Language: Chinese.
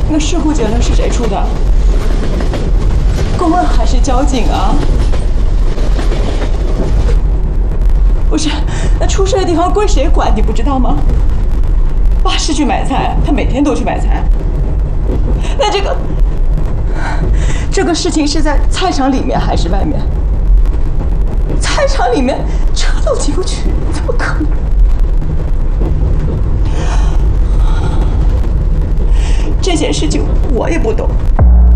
那事故结论是谁出的？公安还是交警啊？不是，那出事的地方归谁管？你不知道吗？爸是去买菜，他每天都去买菜。那这个事情是在菜场里面还是外面？菜场里面车都进不去，怎么可能？这件事情我也不懂。